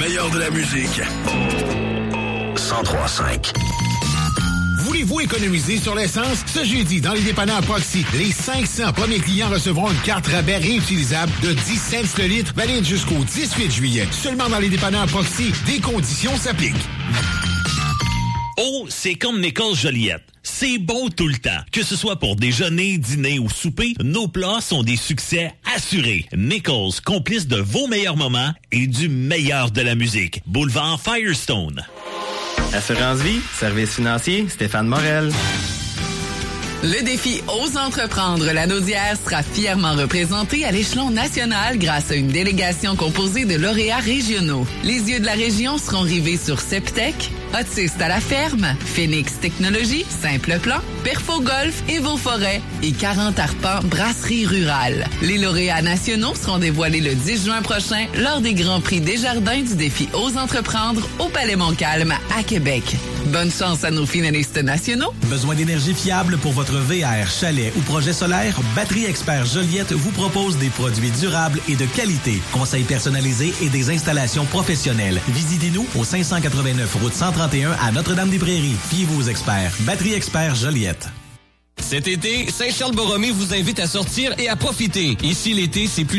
meilleur de la musique. 103.5. Voulez-vous économiser sur l'essence? Ce jeudi, dans les dépanneurs Proxy, les 500 premiers clients recevront une carte rabais réutilisable de 10 cents le litre, valide jusqu'au 18 juillet. Seulement dans les dépanneurs Proxy, des conditions s'appliquent. Oh, c'est comme Nichols Joliette. C'est bon tout le temps. Que ce soit pour déjeuner, dîner ou souper, nos plats sont des succès assurés. Nichols, complice de vos meilleurs moments et du meilleur de la musique. Boulevard Firestone. Assurance Vie, service financier, Stéphane Morel. Le défi Ose entreprendre la Naudière sera fièrement représenté à l'échelon national grâce à une délégation composée de lauréats régionaux. Les yeux de la région seront rivés sur Septec, Otis à la ferme, Phoenix Technologies, Simple Plan, Perfo Golf, Evo Forêt et 40 Arpents Brasserie Rurale. Les lauréats nationaux seront dévoilés le 10 juin prochain lors des Grands Prix Desjardins du défi Ose entreprendre au Palais Montcalm à Québec. Bonne chance à nos finalistes nationaux. Besoin d'énergie fiable pour votre VR, chalet ou projet solaire? Batterie Expert Joliette vous propose des produits durables et de qualité, conseils personnalisés et des installations professionnelles. Visitez-nous au 589 route 131 à Notre-Dame-des-Prairies. Fiez-vous aux experts. Batterie Expert Joliette. Cet été, Saint-Charles-Borromée vous invite à sortir et à profiter. Ici, l'été, c'est plus